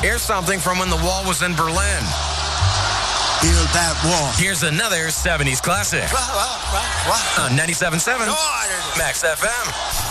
Here's something from when the wall was in Berlin. Build that wall. Here's another 70s classic. On 97.7 Max FM.